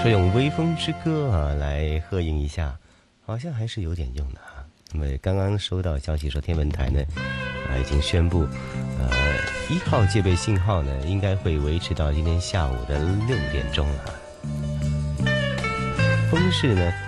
说用微风之歌啊来合影一下，好像还是有点用的啊。那么刚刚收到消息说天文台呢已经宣布1号戒备信号呢应该会维持到今天下午的6点钟了。风势呢